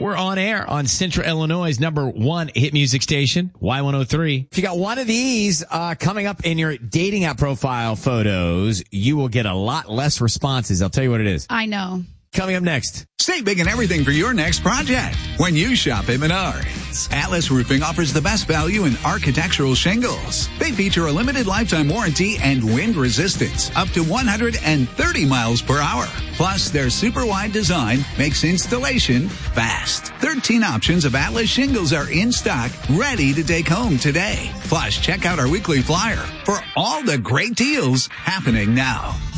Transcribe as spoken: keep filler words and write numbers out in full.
We're on air on Central Illinois' number one hit music station, Y one oh three. If you got one of these uh, coming up in your dating app profile photos, you will get a lot less responses. I'll tell you what it is. I know. Coming up next. Save big and everything for your next project when you shop at Menards. Atlas Roofing offers the best value in architectural shingles. They feature a limited lifetime warranty and wind resistance up to one hundred thirty miles per hour. Plus, their super wide design makes installation fast. thirteen options of Atlas shingles are in stock, ready to take home today. Plus, check out our weekly flyer for all the great deals happening now.